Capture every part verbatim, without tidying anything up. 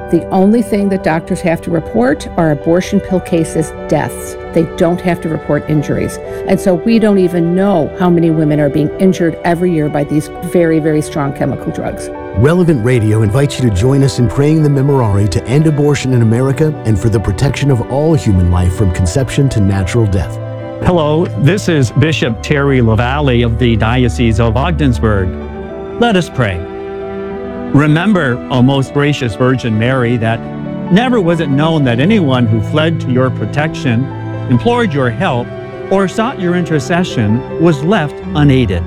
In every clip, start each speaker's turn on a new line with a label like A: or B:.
A: The only thing that doctors have to report are abortion pill cases, deaths. They don't have to report injuries. And so we don't even know how many women are being injured every year by these very, very strong chemical drugs.
B: Relevant Radio invites you to join us in praying the Memorare to end abortion in America and for the protection of all human life from conception to natural death.
C: Hello, this is Bishop Terry LaValle of the Diocese of Ogdensburg. Let us pray. Remember, O most gracious Virgin Mary, that never was it known that anyone who fled to your protection, implored your help, or sought your intercession was left unaided.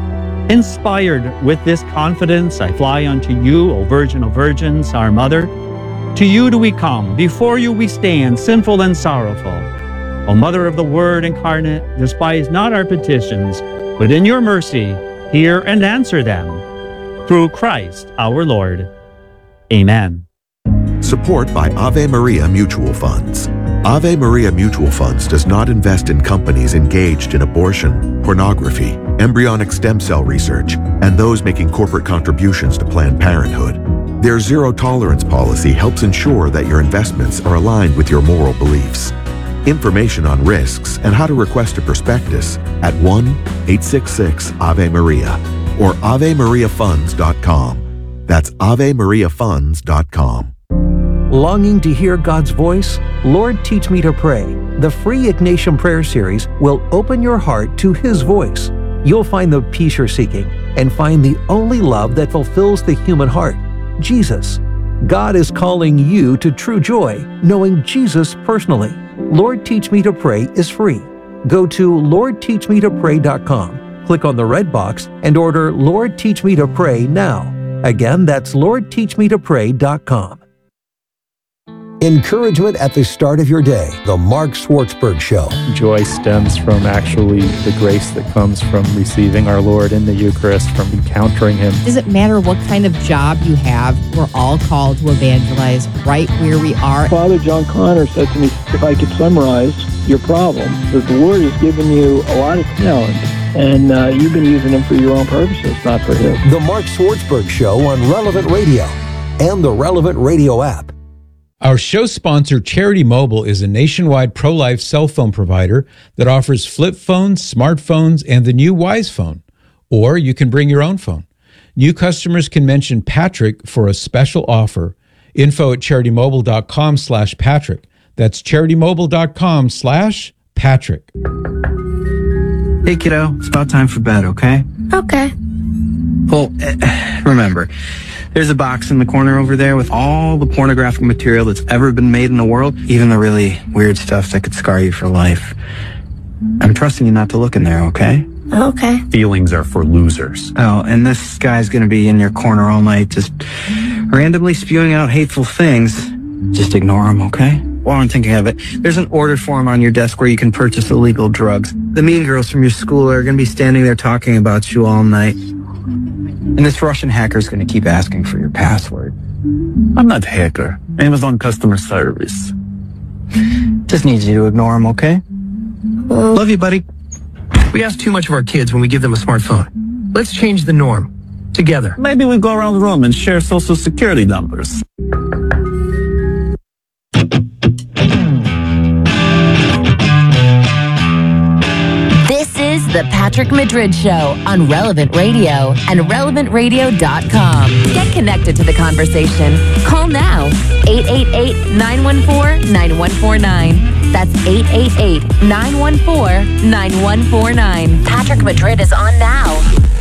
C: Inspired with this confidence, I fly unto you, O Virgin of Virgins, our Mother. To you do we come, before you we stand, sinful and sorrowful. O Mother of the Word incarnate, despise not our petitions, but in your mercy hear and answer them. Through Christ our Lord. Amen.
D: Support by Ave Maria Mutual Funds. Ave Maria Mutual Funds does not invest in companies engaged in abortion, pornography, embryonic stem cell research, and those making corporate contributions to Planned Parenthood. Their zero tolerance policy helps ensure that your investments are aligned with your moral beliefs. Information on risks and how to request a prospectus at one eight six six Ave Maria or ave maria funds dot com. That's ave maria funds dot com.
E: Longing to hear God's voice? Lord, Teach Me to Pray. The free Ignatian Prayer Series will open your heart to His voice. You'll find the peace you're seeking and find the only love that fulfills the human heart, Jesus. God is calling you to true joy, knowing Jesus personally. Lord, Teach Me to Pray is free. Go to lord teach me to pray dot com. Click on the red box and order Lord Teach Me to Pray now. Again, that's lord teach me to pray dot com.
B: Encouragement at the start of your day. The Mark Schwartzberg Show.
F: Joy stems from actually the grace that comes from receiving our Lord in the Eucharist, from encountering Him.
G: Does it matter what kind of job you have? We're all called to evangelize right where we are.
H: Father John Connor said to me, if I could summarize your problem, that the Lord has given you a lot of talent, and uh, you've been using them for your own purposes, not for His.
B: The Mark Schwartzberg Show on Relevant Radio and the Relevant Radio app.
I: Our show sponsor, Charity Mobile, is a nationwide pro-life cell phone provider that offers flip phones, smartphones, and the new Wise Phone. Or you can bring your own phone. New customers can mention Patrick for a special offer. Info at charitymobile.com slash Patrick. That's charitymobile.com slash Patrick.
J: Hey, kiddo, it's about time for bed, okay?
K: Okay.
J: Well, uh, remember, there's a box in the corner over there with all the pornographic material that's ever been made in the world, even the really weird stuff that could scar you for life. I'm trusting you not to look in there, okay?
K: Okay.
J: Feelings are for losers. Oh, and this guy's gonna be in your corner all night just randomly spewing out hateful things. Just ignore him, okay? While I'm thinking of it, there's an order form on your desk where you can purchase illegal drugs. The mean girls from your school are gonna be standing there talking about you all night. And this Russian hacker's going to keep asking for your password.
L: I'm not a hacker. Amazon customer service.
J: Just need you to ignore him, okay?
K: Well,
M: love you, buddy. We ask too much of our kids when we give them a smartphone. Let's change the norm. Together.
L: Maybe we go around the room and share social security numbers.
N: The Patrick Madrid Show on Relevant Radio and relevant radio dot com. Get connected to the conversation. Call now, eight eight eight, nine one four, nine one four nine. That's eight eight eight, nine one four, nine one four nine. Patrick Madrid is on now.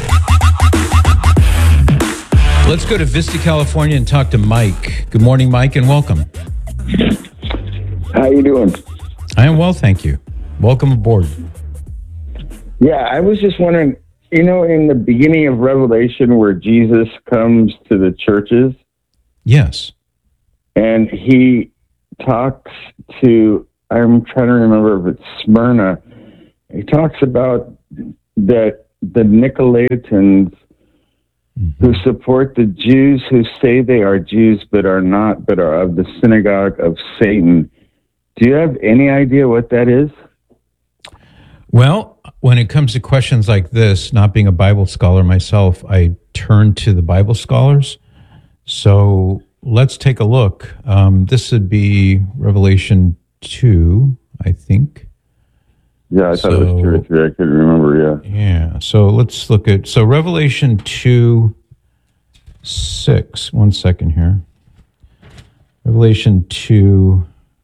I: Let's go to Vista, California and talk to Mike. Good morning, Mike, and welcome.
O: How you doing?
I: I am well, thank you. Welcome aboard.
O: Yeah, I was just wondering, you know, in the beginning of Revelation where Jesus comes to the churches.
I: Yes.
O: And he talks to, I'm trying to remember if it's Smyrna. He talks about that the Nicolaitans mm-hmm. who support the Jews who say they are Jews but are not, but are of the synagogue of Satan. Do you have any idea what that is?
I: Well, when it comes to questions like this, not being a Bible scholar myself, I turn to the Bible scholars. So let's take a look. Um, this would be Revelation two, I think.
O: Yeah, I thought it was two or three. I couldn't remember, yeah.
I: Yeah, so let's look at, so Revelation two, six. One second here. Revelation two,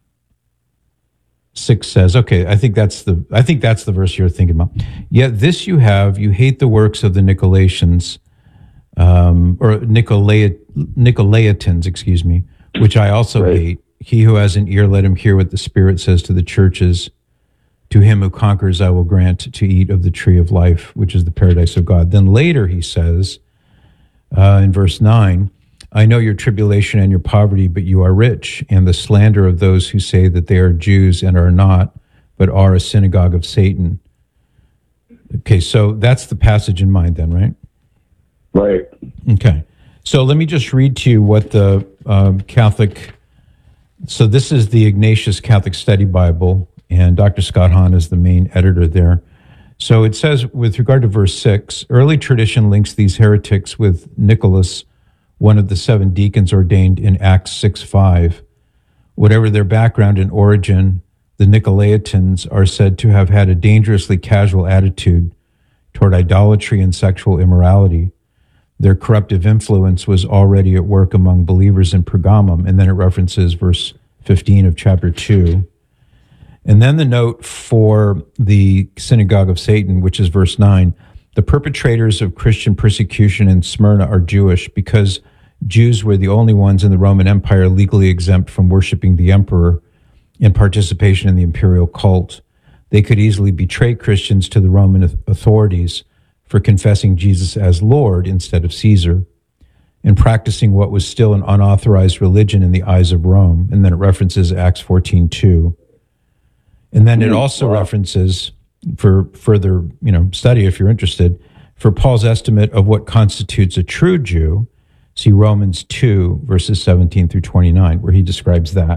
I: six says, okay, I think that's the, I think that's the verse you're thinking about. Yet this you have, you hate the works of the Nicolaitans, um, or Nicolai, Nicolaitans, excuse me, which I also right. hate. He who has an ear, let him hear what the Spirit says to the churches. To him who conquers, I will grant to eat of the tree of life, which is the paradise of God. Then later he says, uh, in verse nine, I know your tribulation and your poverty, but you are rich, and the slander of those who say that they are Jews and are not, but are a synagogue of Satan. Okay, so that's the passage in mind then, right?
O: Right.
I: Okay. So let me just read to you what the uh, Catholic, so this is the Ignatius Catholic Study Bible, and Doctor Scott Hahn is the main editor there. So it says, with regard to verse six, early tradition links these heretics with Nicholas, one of the seven deacons ordained in Acts six five. Whatever their background and origin, the Nicolaitans are said to have had a dangerously casual attitude toward idolatry and sexual immorality. Their corruptive influence was already at work among believers in Pergamum, and then it references verse fifteen of chapter two. And then the note for the synagogue of Satan, which is verse nine, the perpetrators of Christian persecution in Smyrna are Jewish because Jews were the only ones in the Roman Empire legally exempt from worshiping the emperor and participation in the imperial cult. They could easily betray Christians to the Roman authorities for confessing Jesus as Lord instead of Caesar and practicing what was still an unauthorized religion in the eyes of Rome. And then it references Acts fourteen two. And then it also references, for further, you know, study if you're interested, for Paul's estimate of what constitutes a true Jew, see Romans two, verses seventeen through twenty-nine, where he describes that.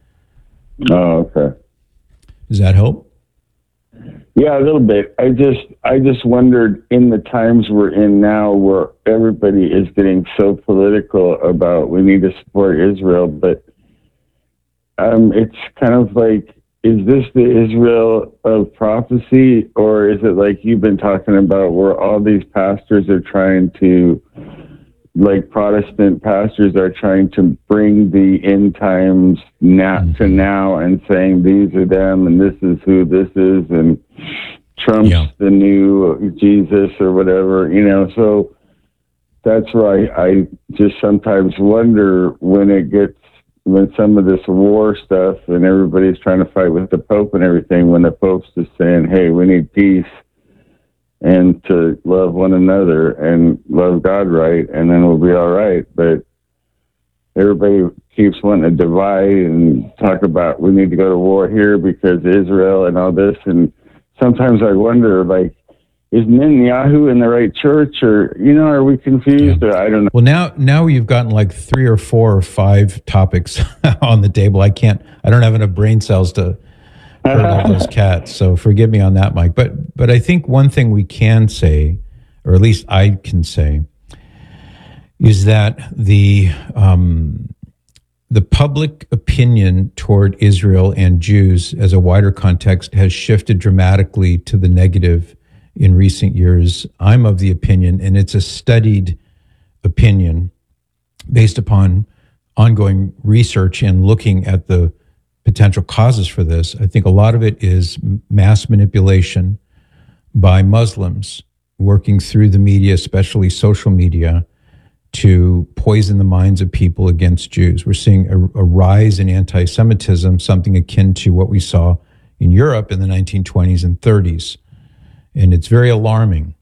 O: Oh, okay.
I: Does that help?
O: Yeah, a little bit. I just I just wondered, in the times we're in now where everybody is getting so political about we need to support Israel, but um, it's kind of like, is this the Israel of prophecy, or is it like you've been talking about where all these pastors are trying to, like Protestant pastors are trying to bring the end times now to now and saying these are them and this is who this is and Trump's yeah. the new Jesus or whatever, you know, so that's why I just sometimes wonder when it gets, when some of this war stuff and everybody's trying to fight with the Pope and everything, when the Pope's just saying, hey, we need peace and to love one another and love God right, and then we'll be all right. But everybody keeps wanting to divide and talk about we need to go to war here because Israel and all this. And sometimes I wonder, like, is Netanyahu in the right church, or, you know, are we confused? Yeah. Or I don't know.
I: Well, now, now you've gotten like three or four or five topics on the table. I can't, I don't have enough brain cells to herd all those cats. So forgive me on that, Mike. But, but I think one thing we can say, or at least I can say, is that the, um, the public opinion toward Israel and Jews as a wider context has shifted dramatically to the negative in recent years. I'm of the opinion, and it's a studied opinion based upon ongoing research and looking at the potential causes for this. I think a lot of it is mass manipulation by Muslims working through the media, especially social media, to poison the minds of people against Jews. We're seeing a, a rise in anti-Semitism, something akin to what we saw in Europe in the nineteen twenties and thirties. And it's very alarming.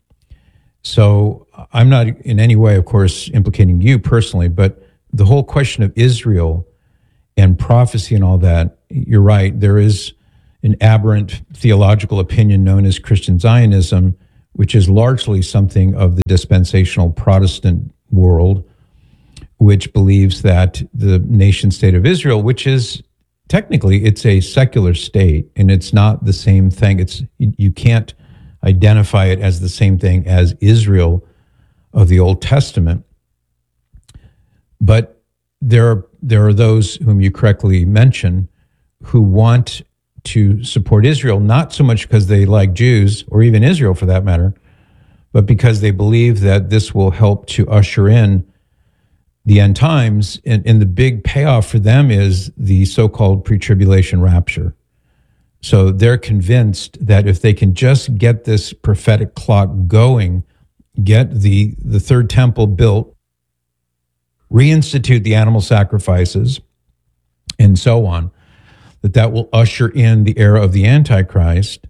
I: So I'm not in any way, of course, implicating you personally, but the whole question of Israel and prophecy and all that, you're right, there is an aberrant theological opinion known as Christian Zionism, which is largely something of the dispensational Protestant world, which believes that the nation state of Israel, which is technically, it's a secular state, and it's not the same thing. It's you can't identify it as the same thing as Israel of the Old Testament. But there are, there are those whom you correctly mention who want to support Israel, not so much because they like Jews or even Israel for that matter, but because they believe that this will help to usher in the end times. And, and the big payoff for them is the so-called pre-tribulation rapture. So they're convinced that if they can just get this prophetic clock going, get the, the third temple built, reinstitute the animal sacrifices, and so on, that that will usher in the era of the Antichrist,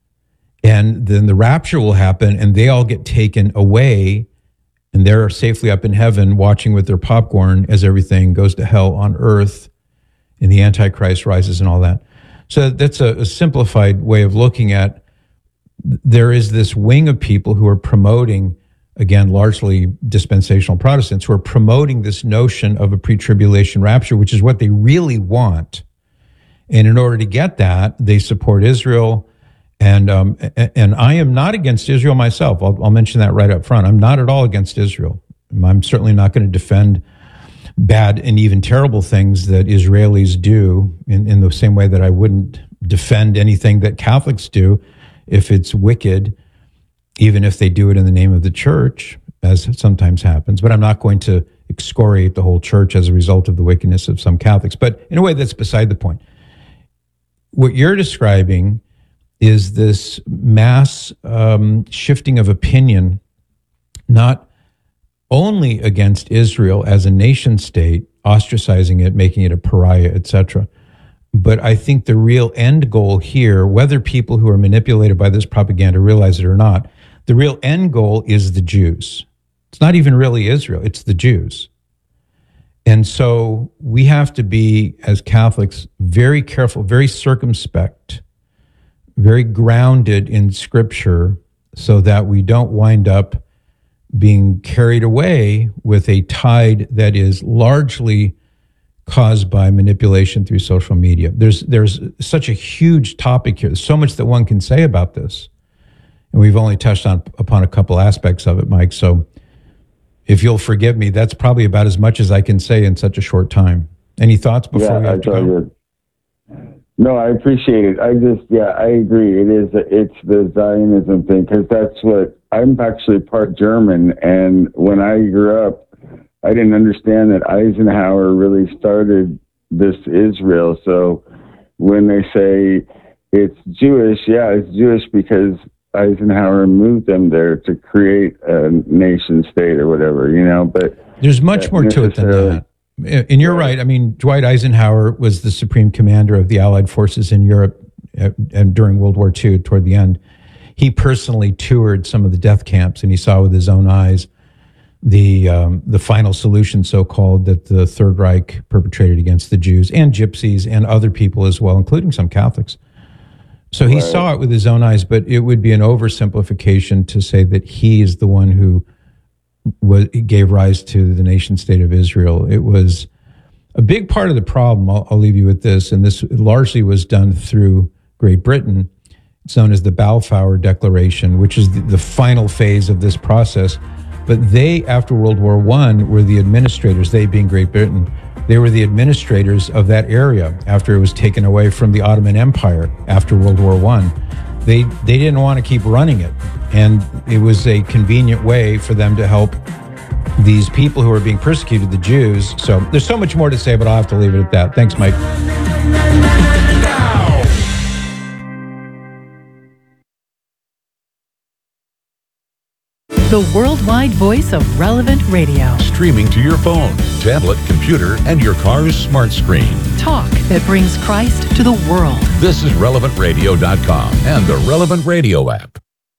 I: and then the rapture will happen, and they all get taken away, and they're safely up in heaven watching with their popcorn as everything goes to hell on earth, and the Antichrist rises and all that. So that's a, a simplified way of looking at, there is this wing of people who are promoting, again, largely dispensational Protestants, who are promoting this notion of a pre-tribulation rapture, which is what they really want. And in order to get that, they support Israel. And um, and I am not against Israel myself. I'll, I'll mention that right up front. I'm not at all against Israel. I'm certainly not going to defend bad and even terrible things that Israelis do in, in the same way that I wouldn't defend anything that Catholics do if it's wicked, even if they do it in the name of the church, as sometimes happens. But I'm not going to excoriate the whole church as a result of the wickedness of some Catholics. But in a way, that's beside the point. What you're describing is this mass um, shifting of opinion, not only against Israel as a nation state, ostracizing it, making it a pariah, et cetera, but I think the real end goal here, whether people who are manipulated by this propaganda realize it or not, the real end goal is the Jews. It's not even really Israel, it's the Jews. And so we have to be, as Catholics, very careful, very circumspect, very grounded in Scripture, so that we don't wind up being carried away with a tide that is largely caused by manipulation through social media. There's there's such a huge topic here. There's so much that one can say about this. And we've only touched on upon a couple aspects of it, Mike. So if you'll forgive me, that's probably about as much as I can say in such a short time. Any thoughts before
O: yeah,
I: we have
O: I
I: to go?
O: You. No, I appreciate it. I just, yeah, I agree. It is, it's the Zionism thing, because that's what, I'm actually part German, and when I grew up, I didn't understand that Eisenhower really started this Israel. So when they say it's Jewish, yeah, it's Jewish because Eisenhower moved them there to create a nation state or whatever, you know, but
I: there's much more to it than that. And you're right. I mean, Dwight Eisenhower was the supreme commander of the Allied forces in Europe and during World War Two, toward the end. He personally toured some of the death camps, and he saw with his own eyes the um, the final solution, so-called, that the Third Reich perpetrated against the Jews and Gypsies and other people as well, including some Catholics. So he right. saw it with his own eyes, but it would be an oversimplification to say that he is the one who was, gave rise to the nation state of Israel. It was a big part of the problem. I'll, I'll leave you with this, and this largely was done through Great Britain. It's known as the Balfour Declaration, which is the, the final phase of this process. But they, after World War One, were the administrators, they being Great Britain, they were the administrators of that area after it was taken away from the Ottoman Empire after World War One. They, they didn't want to keep running it. And it was a convenient way for them to help these people who are being persecuted, the Jews. So there's so much more to say, but I'll have to leave it at that. Thanks, Mike.
K: The worldwide voice of Relevant Radio.
P: Streaming to your phone, tablet, computer, and your car's smart screen.
K: Talk that brings Christ to the world.
P: This is relevant radio dot com and the Relevant Radio app.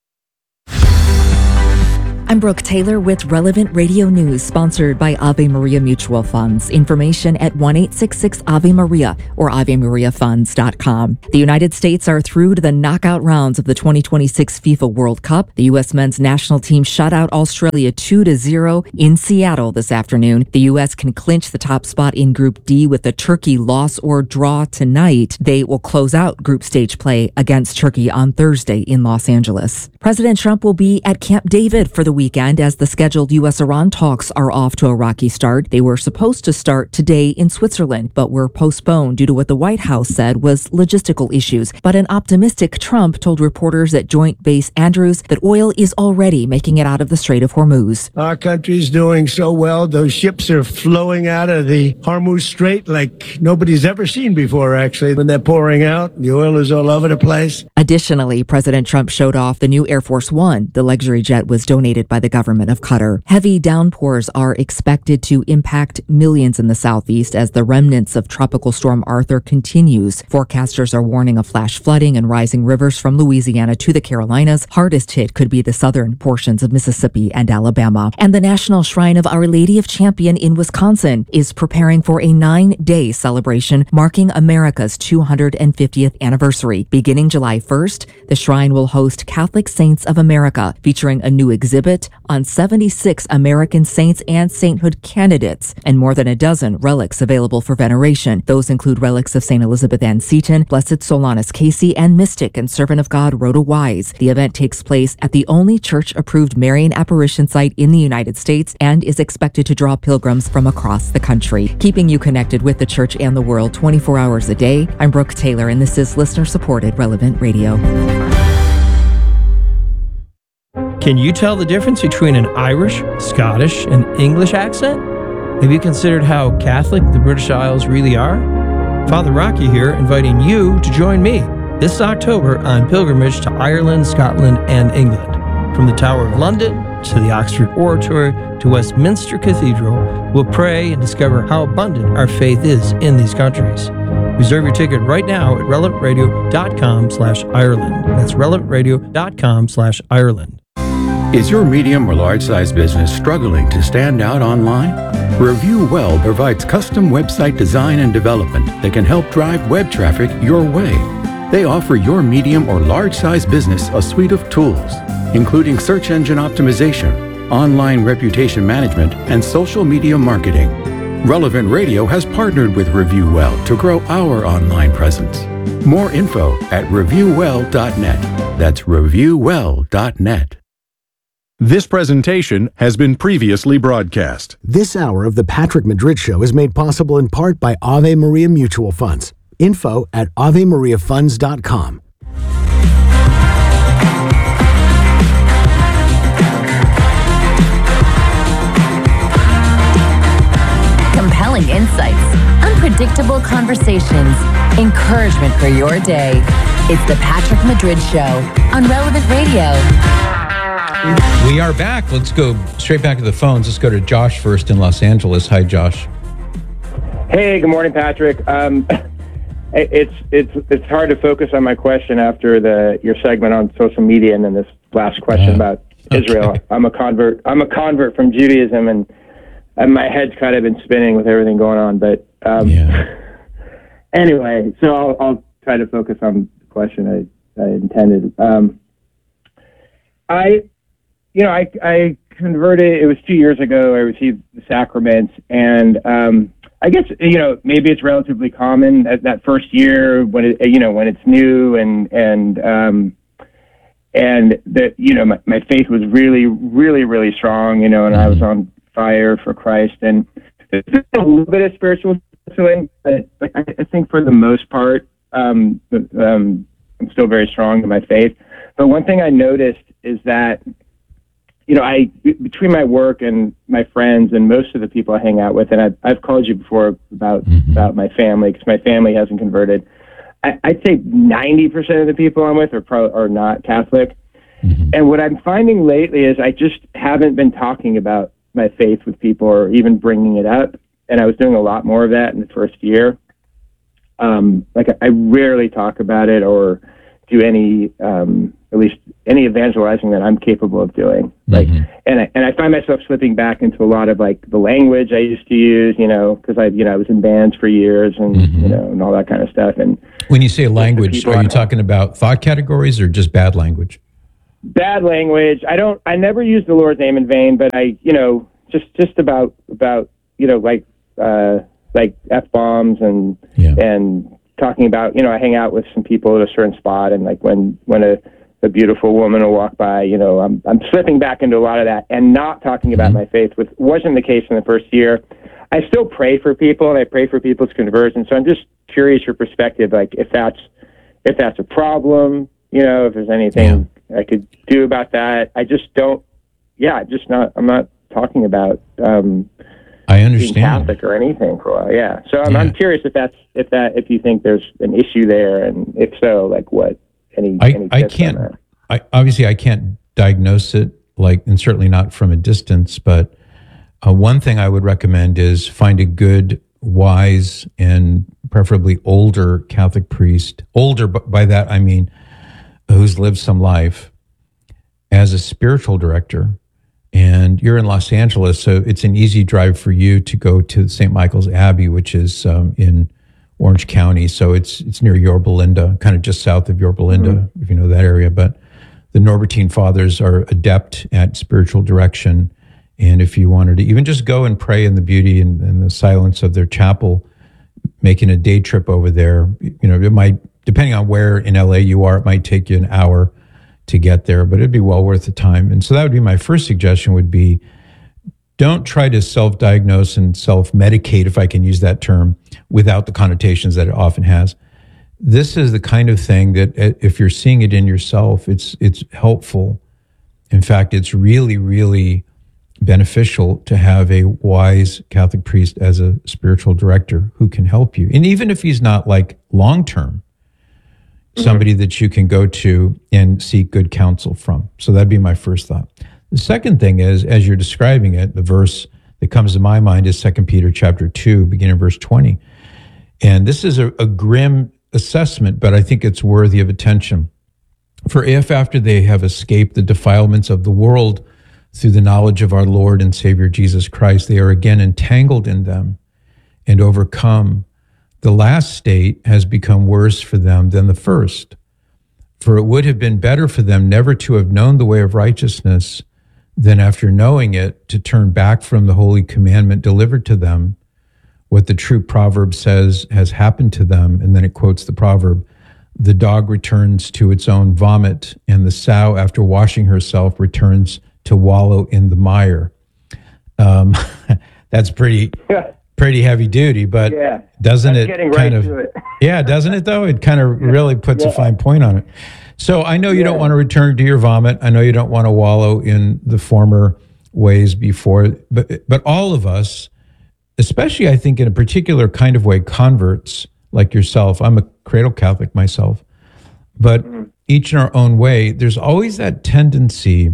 Q: I'm Brooke Taylor with Relevant Radio News, sponsored by Ave Maria Mutual Funds. Information at one eight six six Ave Maria or ave maria funds dot com. The United States are through to the knockout rounds of the twenty twenty-six FIFA World Cup. The U S men's national team shut out Australia two to zero in Seattle this afternoon. The U S can clinch the top spot in Group D with a Turkey loss or draw tonight. They will close out group stage play against Turkey on Thursday in Los Angeles. President Trump will be at Camp David for the weekend as the scheduled U S Iran talks are off to a rocky start. They were supposed to start today in Switzerland, but were postponed due to what the White House said was logistical issues. But an optimistic Trump told reporters at Joint Base Andrews that oil is already making it out of the Strait of Hormuz.
R: Our country's doing so well. Those ships are flowing out of the Hormuz Strait like nobody's ever seen before, actually. When they're pouring out, the oil is all over the place.
Q: Additionally, President Trump showed off the new Air Force One. The luxury jet was donated by the government of Qatar. Heavy downpours are expected to impact millions in the southeast as the remnants of Tropical Storm Arthur continues. Forecasters are warning of flash flooding and rising rivers from Louisiana to the Carolinas. Hardest hit could be the southern portions of Mississippi and Alabama. And the National Shrine of Our Lady of Champion in Wisconsin is preparing for a nine-day celebration marking America's two hundred fiftieth anniversary. Beginning July first, the shrine will host Catholic Saints of America, featuring a new exhibit on seventy-six American saints and sainthood candidates, and more than a dozen relics available for veneration. Those include relics of Saint Elizabeth Ann Seton, Blessed Solanus Casey, and mystic and servant of God Rhoda Wise. The event takes place at the only church-approved Marian apparition site in the United States and is expected to draw pilgrims from across the country. Keeping you connected with the church and the world twenty-four hours a day, I'm Brooke Taylor, and this is listener-supported Relevant Radio.
S: Can you tell the difference between an Irish, Scottish, and English accent? Have you considered how Catholic the British Isles really are? Father Rocky here, inviting you to join me this October on pilgrimage to Ireland, Scotland, and England. From the Tower of London to the Oxford Oratory to Westminster Cathedral, we'll pray and discover how abundant our faith is in these countries. Reserve your ticket right now at relevant radio dot com slash Ireland. That's relevant radio dot com slash Ireland.
T: Is your medium or large size business struggling to stand out online? Review Well provides custom website design and development that can help drive web traffic your way. They offer your medium or large size business a suite of tools, including search engine optimization, online reputation management, and social media marketing. Relevant Radio has partnered with Review Well to grow our online presence. More info at review well dot net. That's review well dot net.
U: This presentation has been previously broadcast.
B: This hour of the Patrick Madrid Show is made possible in part by Ave Maria Mutual Funds. Info at ave maria funds dot com.
N: Compelling insights, unpredictable conversations, encouragement for your day. It's the Patrick Madrid Show on Relevant Radio.
I: We are back. Let's go straight back to the phones. Let's go to Josh first in Los Angeles. Hi, Josh.
V: Hey, good morning, Patrick. Um, it's it's it's hard to focus on my question after the your segment on social media and then this last question uh, about okay. Israel. I'm a convert. I'm a convert from Judaism, and, and my head's kind of been spinning with everything going on. But um, yeah. Anyway, so I'll, I'll try to focus on the question I, I intended. Um, I. You know, I, I converted, it was two years ago, I received the sacraments, and um, I guess, you know, maybe it's relatively common that, that first year when it, you know, when it's new and, and, um, and that, you know, my, my faith was really, really, really strong, you know, and I was on fire for Christ, and there's a little bit of spiritual swing, but I, I think for the most part, um, um, I'm still very strong in my faith. But one thing I noticed is that, you know, I, between my work and my friends and most of the people I hang out with, and I've, I've called you before about, mm-hmm. about my family, because my family hasn't converted. I, I'd say ninety percent of the people I'm with are pro, are not Catholic. Mm-hmm. And what I'm finding lately is I just haven't been talking about my faith with people or even bringing it up. And I was doing a lot more of that in the first year. Um, like I rarely talk about it or do any, um, at least any evangelizing that I'm capable of doing. Like, mm-hmm. and I, and I find myself slipping back into a lot of like the language I used to use, you know, because I, you know, I was in bands for years and, mm-hmm. you know, and all that kind of stuff. And
I: when you say language, are you talking about thought categories or just bad language?
V: Bad language. I don't, I never use the Lord's name in vain, but I, you know, just, just about, about, you know, like, uh, like F-bombs and, yeah. and talking about, you know, I hang out with some people at a certain spot, and like when, when a, a beautiful woman will walk by. You know, I'm I'm slipping back into a lot of that and not talking about my faith, which wasn't the case in the first year. I still pray for people and I pray for people's conversion. So I'm just curious your perspective, like if that's if that's a problem, you know, if there's anything yeah. I could do about that. I just don't. Yeah, just not. I'm not talking about. Um,
I: I understand.
V: Being Catholic or anything for a while. Yeah. So I'm,
I: yeah.
V: I'm curious if that's if that if you think there's an issue there, and if so, like what any
I: I,
V: any
I: I
V: tips
I: can't.
V: on that?
I: I obviously I can't diagnose it, like, and certainly not from a distance. But uh, one thing I would recommend is find a good, wise, and preferably older Catholic priest. Older, but by that I mean who's lived some life as a spiritual director. And you're in Los Angeles, so it's an easy drive for you to go to Saint Michael's Abbey, which is um, in Orange County. So it's it's near Yorba Linda, kind of just south of Yorba Linda, mm-hmm. if you know that area. But the Norbertine Fathers are adept at spiritual direction. And if you wanted to even just go and pray in the beauty and, and the silence of their chapel, making a day trip over there, you know, it might, depending on where in L A you are, it might take you an hour to get there, but it'd be well worth the time. And so that would be my first suggestion would be, don't try to self-diagnose and self-medicate, if I can use that term, without the connotations that it often has. This is the kind of thing that if you're seeing it in yourself, it's it's helpful. In fact, it's really, really beneficial to have a wise Catholic priest as a spiritual director who can help you. And even if he's not like long-term, somebody that you can go to and seek good counsel from. So that'd be my first thought. The second thing is, as you're describing it, the verse that comes to my mind is Second Peter chapter two, beginning verse twenty. And this is a, a grim assessment, but I think it's worthy of attention. For if after they have escaped the defilements of the world through the knowledge of our Lord and Savior Jesus Christ, they are again entangled in them and overcome, the last state has become worse for them than the first. For it would have been better for them never to have known the way of righteousness than after knowing it to turn back from the holy commandment delivered to them. What the true proverb says has happened to them, and then it quotes the proverb, the dog returns to its own vomit, and the sow, after washing herself, returns to wallow in the mire. Um, that's pretty... pretty heavy duty, but
V: yeah,
I: doesn't it
V: getting
I: kind
V: right
I: of,
V: to it.
I: yeah, doesn't it though? It kind of really puts
V: yeah.
I: a fine point on it. So I know you
V: yeah.
I: don't want to return to your vomit. I know you don't want to wallow in the former ways before, but, but all of us, especially I think in a particular kind of way, converts like yourself, I'm a cradle Catholic myself, but mm-hmm. each in our own way, there's always that tendency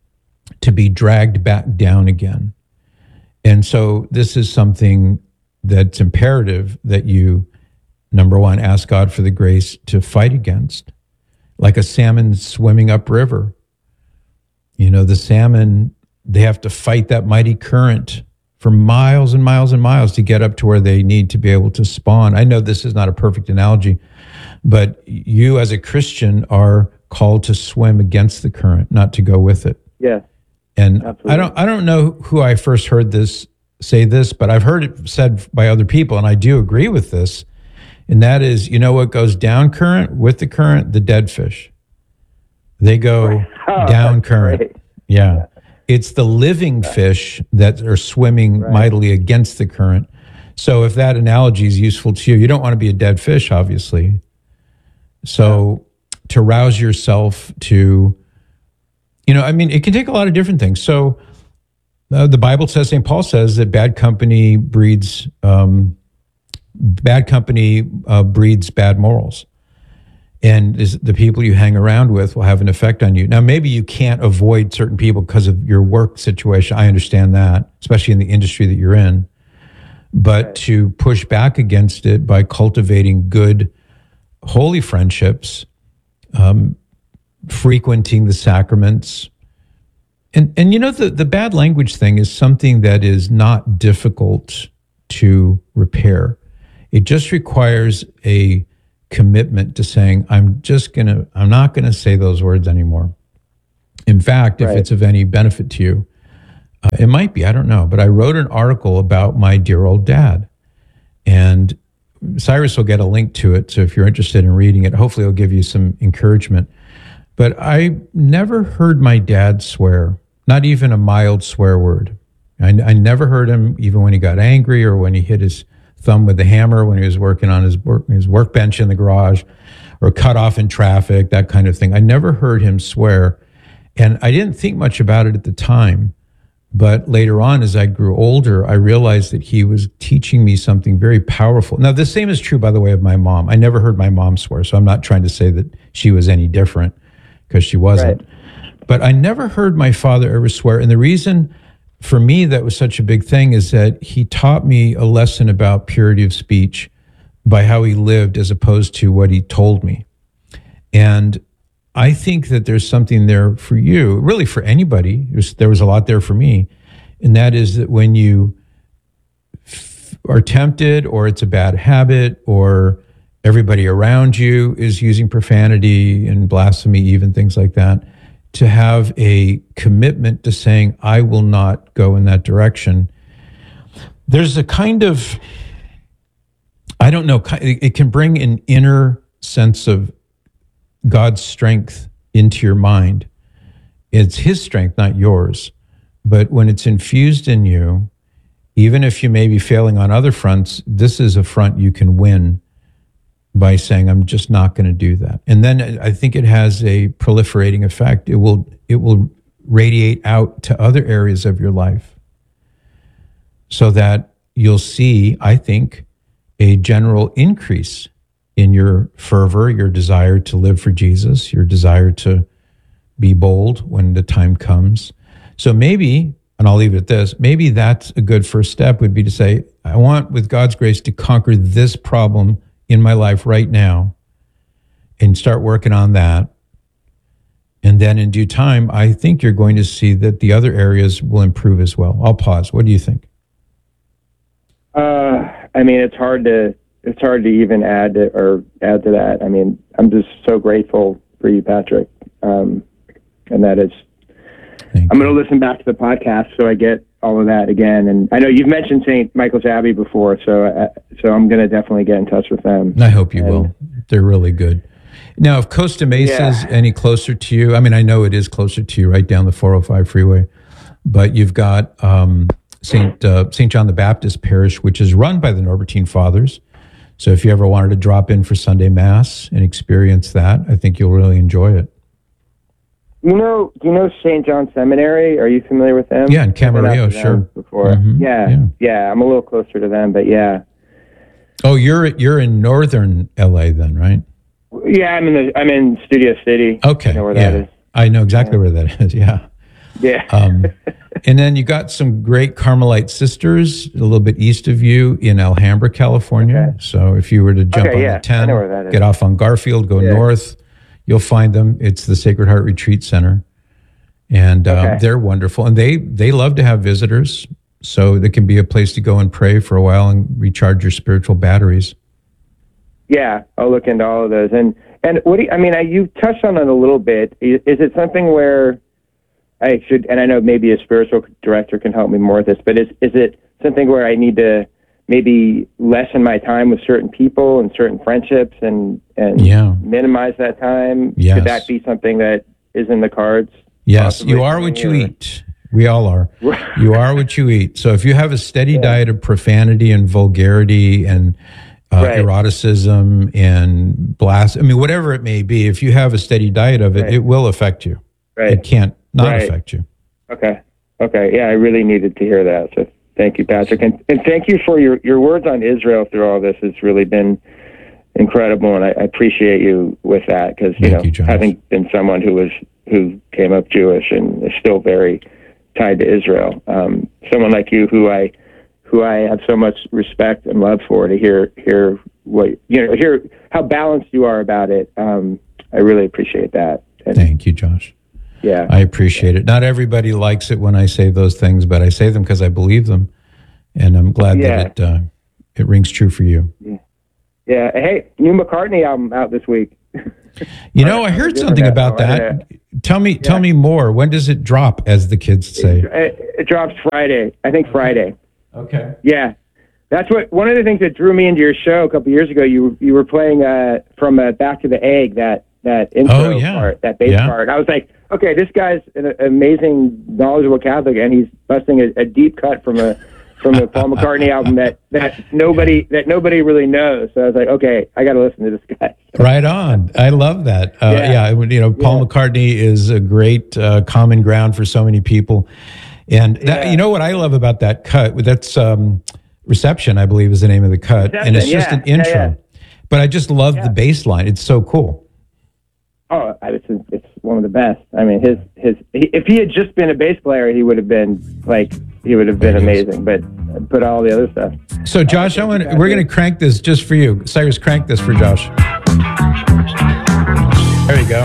I: to be dragged back down again. And so this is something that's imperative that you, number one, ask God for the grace to fight against, like a salmon swimming upriver. You know, the salmon, they have to fight that mighty current for miles and miles and miles to get up to where they need to be able to spawn. I know this is not a perfect analogy, but you as a Christian are called to swim against the current, not to go with it.
V: Yeah.
I: And
V: Absolutely.
I: I don't I don't know who I first heard this say this, but I've heard it said by other people, and I do agree with this. And that is, you know what goes down current with the current? The dead fish. They go
V: oh,
I: down current.
V: Great.
I: Yeah. yeah. It's the living fish that are swimming right. mightily against the current. So if that analogy is useful to you, you don't want to be a dead fish, obviously. So yeah. to rouse yourself to, you know, I mean, it can take a lot of different things. So uh, the Bible says, Saint Paul says that bad company breeds, um, bad company uh, breeds bad morals. And is the people you hang around with will have an effect on you. Now, maybe you can't avoid certain people because of your work situation. I understand that, especially in the industry that you're in. But right. to push back against it by cultivating good, holy friendships, um, frequenting the sacraments. And, and you know, the, the bad language thing is something that is not difficult to repair. It just requires a commitment to saying, I'm just going to, I'm not going to say those words anymore. In fact, right. if it's of any benefit to you, uh, it might be, I don't know, but I wrote an article about my dear old dad. And Cyrus will get a link to it. So if you're interested in reading it, hopefully it'll give you some encouragement. But I never heard my dad swear, not even a mild swear word. I, I never heard him even when he got angry or when he hit his thumb with the hammer when he was working on his work, his workbench in the garage, or cut off in traffic, that kind of thing. I never heard him swear. And I didn't think much about it at the time. But later on, as I grew older, I realized that he was teaching me something very powerful. Now, the same is true, by the way, of my mom. I never heard my mom swear, so I'm not trying to say that she was any different, because she wasn't. Right. But I never heard my father ever swear. And the reason for me that was such a big thing is that he taught me a lesson about purity of speech by how he lived as opposed to what he told me. And I think that there's something there for you, really for anybody. Was, there was a lot there for me. And that is that when you f- are tempted, or it's a bad habit, or everybody around you is using profanity and blasphemy, even things like that, to have a commitment to saying, I will not go in that direction. There's a kind of, I don't know, it can bring an inner sense of God's strength into your mind. It's his strength, not yours. But when it's infused in you, even if you may be failing on other fronts, this is a front you can win by saying, I'm just not going to do that. And then I think it has a proliferating effect. It will, it will radiate out to other areas of your life, so that you'll see, I think, a general increase in your fervor, your desire to live for Jesus, your desire to be bold when the time comes. So maybe, and I'll leave it at this, maybe that's a good first step, would be to say, I want, with God's grace, to conquer this problem in my life right now, and start working on that. And then in due time, I think you're going to see that the other areas will improve as well. I'll pause. What do you think?
V: Uh, I mean, it's hard to it's hard to even add to, or add to that. I mean, I'm just so grateful for you, Patrick, um, and that is.
I: Thank
V: I'm going to listen back to the podcast so I get all of that again. And I know you've mentioned Saint Michael's Abbey before, so uh, so I'm going to definitely get in touch with them.
I: I hope you
V: and,
I: will. They're really good. Now, if Costa Mesa is
V: Yeah.
I: any closer to you, I mean, I know it is closer to you, right down the four oh five freeway, but you've got um, Saint uh, Saint John the Baptist Parish, which is run by the Norbertine Fathers. So if you ever wanted to drop in for Sunday Mass and experience that, I think you'll really enjoy it.
V: You know, do you know Saint John Seminary? Are you familiar with them?
I: Yeah, in
V: I've been out
I: Camarillo,
V: to them
I: sure.
V: Before,
I: Mhm,
V: yeah,
I: yeah.
V: yeah, I'm a little closer to them, but yeah,
I: Oh, you're you're in northern L A then, right?
V: yeah, I'm in the I'm in Studio City.
I: Okay,
V: You know where
I: yeah.
V: that is?
I: I know exactly where that is, yeah.
V: Yeah.
I: Um, and then you got some great Carmelite sisters a little bit east of you in Alhambra, California. So if you were to jump
V: Okay,
I: on
V: yeah,
I: the ten,
V: I know where that is.
I: get off on Garfield, go
V: Yeah.
I: north, you'll find them. It's the Sacred Heart Retreat Center. And um,
V: Okay.
I: they're wonderful. And they, they love to have visitors. So it can be a place to go and pray for a while and recharge your spiritual batteries.
V: Yeah, I'll look into all of those. And and what do you, I mean? I, you touched on it a little bit. Is, is it something where I should? And I know maybe a spiritual director can help me more with this. But is is it something where I need to maybe lessen my time with certain people and certain friendships and and
I: Yeah.
V: minimize that time?
I: Yes.
V: Could that be something that is in the cards?
I: Yes,
V: possibly
I: you are
V: for
I: what
V: me,
I: you
V: or-
I: eat. We all are. You are what you eat. So if you have a steady diet of profanity and vulgarity and uh,
V: Right.
I: eroticism and blast, I mean, whatever it may be, if you have a steady diet of it,
V: Right.
I: it will affect you.
V: Right.
I: It can't not
V: Right.
I: affect you.
V: Okay. Okay. Yeah, I really needed to hear that. So thank you, Patrick. And, and thank you for your, your words on Israel through all this. It's really been incredible. And I, I appreciate you with that because, you
I: Thank
V: know,
I: you, Josh.
V: having been someone who was, who came up Jewish and is still very tied to Israel, um, someone like you who I, who I have so much respect and love for, to hear, hear what, you know, hear how balanced you are about it. Um, I really appreciate that. And,
I: Thank you, Josh.
V: Yeah.
I: I appreciate it. Not everybody likes it when I say those things, but I say them because I believe them. And I'm glad
V: Yeah.
I: that it, uh, it rings true for you.
V: Yeah. Hey, new McCartney album out this week.
I: You know, I heard something about that. Tell me, tell me more. When does it drop, as the kids say?
V: It, it drops Friday. I think Friday.
I: Okay.
V: Yeah. That's what, one of the things that drew me into your show a couple years ago, you you were playing uh, from uh, Back to the Egg, that, that intro
I: Oh, yeah.
V: part, that bass
I: Yeah.
V: part. I was like, okay, this guy's an amazing, knowledgeable Catholic, and he's busting a, a deep cut from a from a Paul McCartney album that, that nobody that nobody really knows. So I was like, okay, I got to listen to this guy.
I: Right on. I love that. Uh, yeah.
V: Yeah.
I: you know, Paul McCartney is a great uh, common ground for so many people. And that,
V: Yeah.
I: you know what I love about that cut? That's um, Reception, I believe, is the name of the cut.
V: Reception,
I: and it's just
V: yeah.
I: an intro.
V: Yeah, yeah.
I: But I just love the bass line. It's so cool.
V: Oh, it's it's one of the best. I mean, his his he, if he had just been a bass player, he would have been like he would have been amazing. But put all the other stuff.
I: So, Josh, I want we're going to crank this just for you. Cyrus, crank this for Josh. There you go.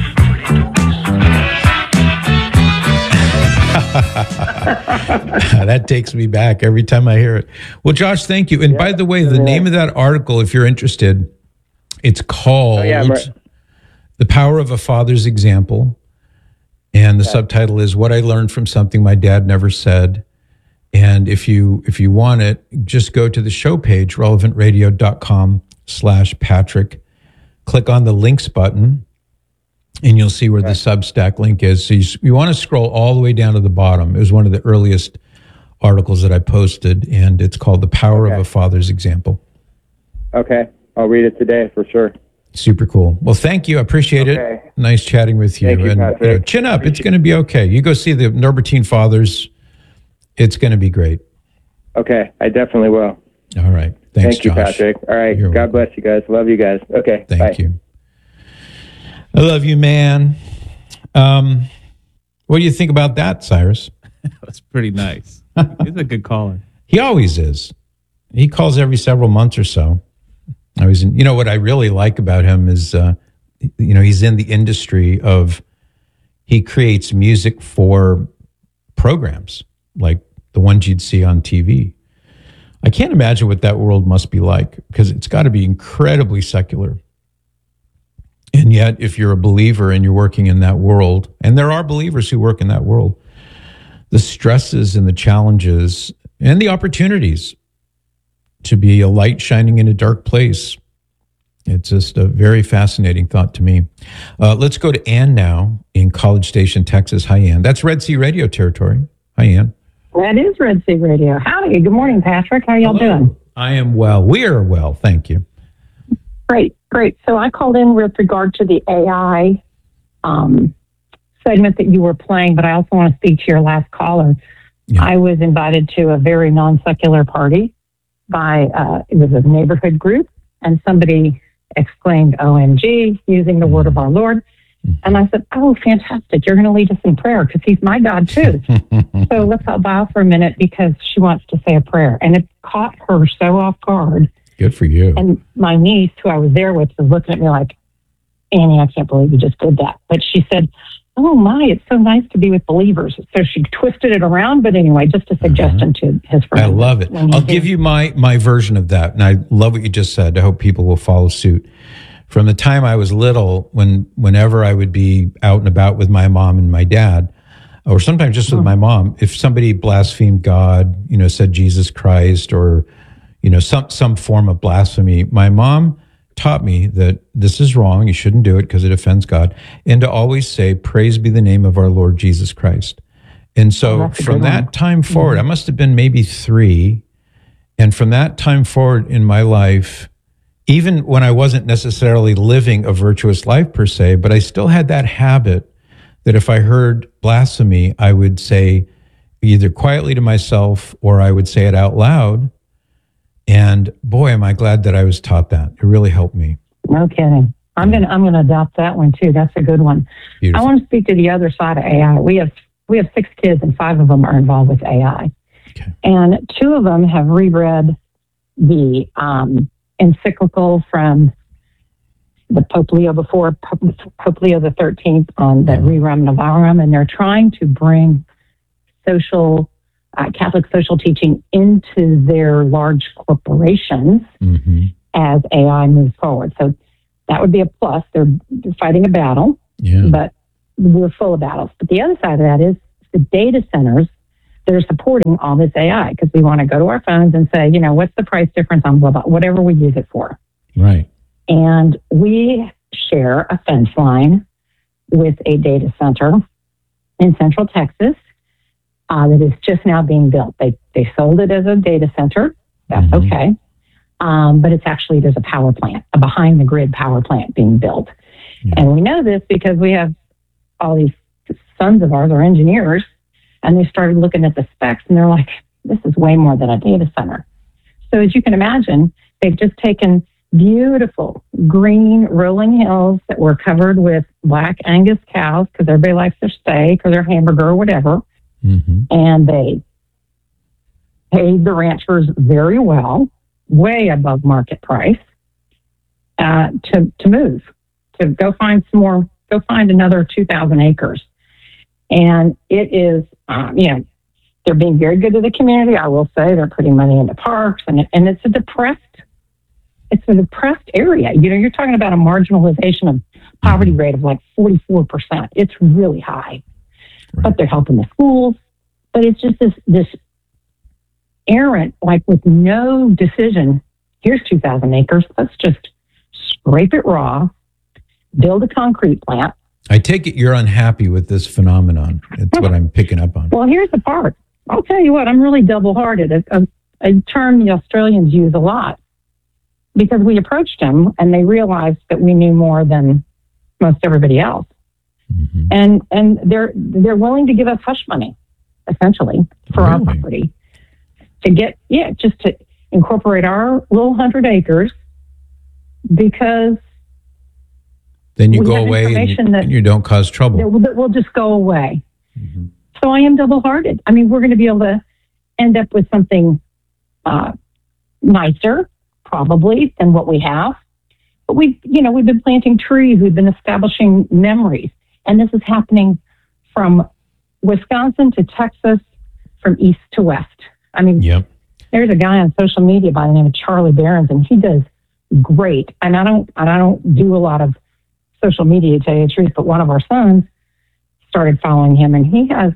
I: That takes me back every time I hear it. Well, Josh, thank you. And yeah, by the way, the yeah. name of that article, if you're interested, it's called oh, yeah, right. The Power of a Father's Example. And the yeah. subtitle is What I Learned from Something My Dad Never Said. And if you if you want it, just go to the show page, relevantradio.com slash Patrick. Click on the links button, and you'll see where right. the Substack link is. So you, you want to scroll all the way down to the bottom. It was one of the earliest articles that I posted, and it's called The Power okay. of a Father's Example.
V: Okay. I'll read it today for sure.
I: Super cool. Well, thank you. I appreciate okay. it. Nice chatting with you.
V: Thank you,
I: and
V: Patrick.
I: You know, chin up. It's going to be okay. You go see the Norbertine Fathers. It's going to be great.
V: Okay. I definitely will.
I: All right. Thanks,
V: Thank you,
I: Josh.
V: Patrick. All right.
I: You're
V: God
I: welcome.
V: bless you guys. Love you guys. Okay.
I: Thank
V: bye.
I: you. I love you, man. Um, what do you think about that, Cyrus?
F: That's pretty nice. He's a good caller.
I: He always is. He calls every several months or so. I was, in, you know, what I really like about him is, uh, you know, he's in the industry of, he creates music for programs like the ones you'd see on T V. I can't imagine what that world must be like, because it's got to be incredibly secular. And yet, if you're a believer and you're working in that world, and there are believers who work in that world, the stresses and the challenges and the opportunities to be a light shining in a dark place. It's just a very fascinating thought to me. Uh, let's go to Ann now in College Station, Texas. Hi, Ann. That's Red Sea Radio territory. Hi, Ann.
A: That is Red Sea Radio. Howdy. Good morning, Patrick. How y'all
I: Hello.
A: doing?
I: I am well. We are well. Thank you.
A: Great, great. So I called in with regard to the A I um, segment that you were playing, but I also want to speak to your last caller. Yeah. I was invited to a very non-secular party by, uh, it was a neighborhood group, and somebody exclaimed, O M G, using the word of our Lord. And I said, oh, fantastic. You're going to lead us in prayer because he's my God too. So let's all bow for a minute because she wants to say a prayer. And it caught her so off guard.
I: Good for you.
A: And my niece, who I was there with, was looking at me like, Annie, I can't believe you just did that. But she said, oh my, it's so nice to be with believers. So she twisted it around. But anyway, just a suggestion uh-huh. to his friend.
I: I love it. I'll give you my, my version of that. And I love what you just said. I hope people will follow suit. From the time I was little, when whenever I would be out and about with my mom and my dad, or sometimes just with oh. my mom, if somebody blasphemed God, you know, said Jesus Christ, or, you know, some, some form of blasphemy, my mom taught me that this is wrong. You shouldn't do it because it offends God. And to always say, praise be the name of our Lord Jesus Christ. And so oh, from that one. time forward, mm-hmm. I must have been maybe three. And from that time forward in my life, even when I wasn't necessarily living a virtuous life per se, but I still had that habit that if I heard blasphemy, I would say either quietly to myself or I would say it out loud. And boy, am I glad that I was taught that. It really helped me.
A: No kidding. I'm gonna I'm gonna adopt that one too. That's a good one. Beautiful. I want to speak to the other side of A I. We have we have six kids and five of them are involved with A I, okay. And two of them have reread the um, encyclical from the Pope Leo before Pope, Pope Leo the thirteenth on the Rerum Novarum, and they're trying to bring social uh, Catholic social teaching into their large corporations mm-hmm. as A I moves forward. So that would be a plus. They're, they're fighting a battle, yeah. but we're full of battles. But the other side of that is the data centers that are supporting all this A I, because we want to go to our phones and say, you know, what's the price difference on blah, blah, whatever we use it for.
I: Right.
A: And we share a fence line with a data center in Central Texas uh, that is just now being built. They they sold it as a data center. That's mm-hmm. okay. Um, but it's actually, there's a power plant, a behind the grid power plant being built. Yeah. And we know this because we have all these sons of ours are engineers, and they started looking at the specs and they're like, this is way more than a data center. So as you can imagine, they've just taken beautiful green rolling hills that were covered with black Angus cows because everybody likes their steak or their hamburger or whatever. Mm-hmm. And they paid the ranchers very well, way above market price, uh, to, to move, to go find some more, go find another two thousand acres. And it is, um, you know, they're being very good to the community. I will say they're putting money into parks, and and it's a depressed, it's a depressed area. You know, you're talking about a marginalization of poverty rate of like forty-four percent. It's really high, right. But they're helping the schools. But it's just this this errant, like with no decision. Here's two thousand acres. Let's just scrape it raw, build a concrete plant.
I: I take it you're unhappy with this phenomenon. It's what I'm picking up on.
A: Well, here's the part. I'll tell you what, I'm really double-hearted. A, a, a term the Australians use a lot, because we approached them and they realized that we knew more than most everybody else. Mm-hmm. And and they're they're willing to give us hush money, essentially, for really? Our property. To get, yeah, just to incorporate our little hundred acres, because
I: then you go away and you, that, and you don't cause trouble.
A: That will, that will just go away. Mm-hmm. So I am double-hearted. I mean, we're going to be able to end up with something uh, nicer, probably, than what we have. But we, you know, we've been planting trees. We've been establishing memories, and this is happening from Wisconsin to Texas, from east to west. I mean, yep. There's a guy on social media by the name of Charlie Behrens, and he does great. And I don't, and I don't do a lot of social media, to tell you the truth, but one of our sons started following him, and he has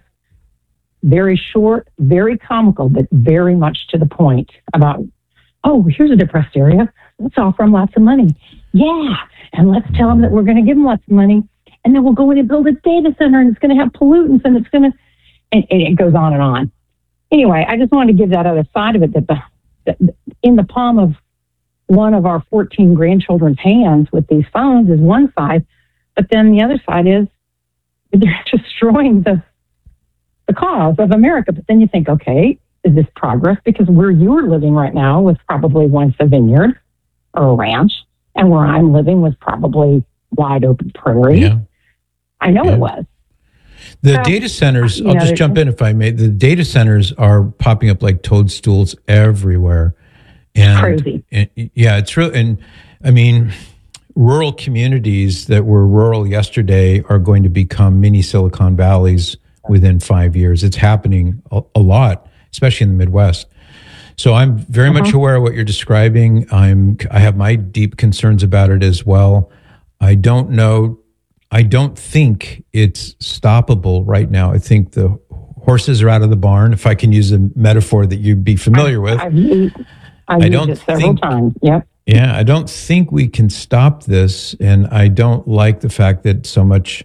A: very short, very comical, but very much to the point about, oh, here's a depressed area. Let's offer them lots of money. Yeah, and let's tell them that we're going to give them lots of money, and then we'll go in and build a data center, and it's going to have pollutants, and it's going to, and, and it goes on and on. Anyway, I just wanted to give that other side of it, that the, that in the palm of one of our fourteen grandchildren's hands with these phones is one side, but then the other side is they're destroying the the cause of America. But then you think, okay, is this progress? Because where you're living right now was probably once a vineyard or a ranch, and where I'm living was probably wide open prairie. Yeah. I know yeah. it was.
I: The so, data centers, I'll know, just jump in if I may. The data centers are popping up like toadstools everywhere. And,
A: crazy.
I: And, yeah, it's real. And I mean, rural communities that were rural yesterday are going to become mini Silicon Valleys within five years. It's happening a, a lot, especially in the Midwest. So I'm very uh-huh. much aware of what you're describing. I'm, I have my deep concerns about it as well. I don't know. I don't think it's stoppable right now. I think the horses are out of the barn, if I can use a metaphor that you'd be familiar with.
A: I've, I've, I've I don't used it several
I: think,
A: times. Yep.
I: Yeah, I don't think we can stop this, and I don't like the fact that so much,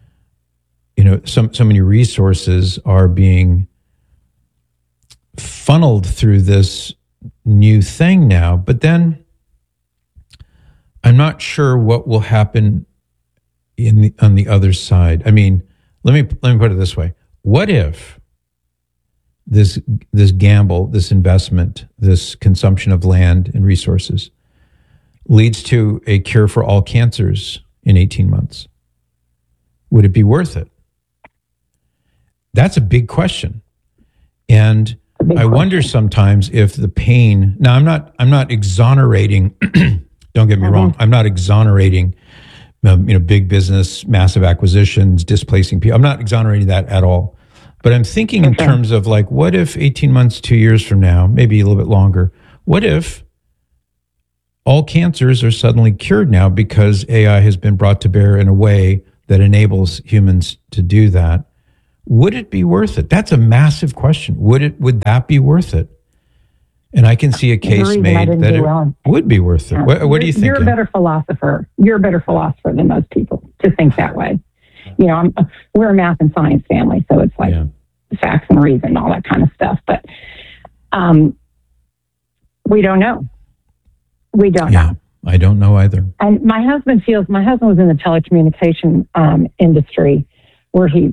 I: you know, so, so many resources are being funneled through this new thing now. But then I'm not sure what will happen in the, on the other side. I mean, let me let me put it this way. What if this this gamble, this investment, this consumption of land and resources leads to a cure for all cancers in eighteen months? Would it be worth it? That's a big question. And I question. wonder sometimes if the pain, now I'm not I'm not exonerating, don't get me mm-hmm. wrong, I'm not exonerating um, you know, big business, massive acquisitions, displacing people. I'm not exonerating that at all. But I'm thinking in okay. terms of like, what if eighteen months, two years from now, maybe a little bit longer, what if all cancers are suddenly cured now because A I has been brought to bear in a way that enables humans to do that? Would it be worth it? That's a massive question. Would it? Would that be worth it? And I can see a case made that it well. would be worth it.
A: Yeah.
I: What, what do you think?
A: You're a better philosopher. You're a better philosopher than most people to think that way. You know, I'm, we're a math and science family, so it's like yeah. facts and reason and all that kind of stuff. But um, we don't know. We don't
I: yeah,
A: know.
I: I don't know either.
A: And my husband feels, my husband was in the telecommunication um, industry where he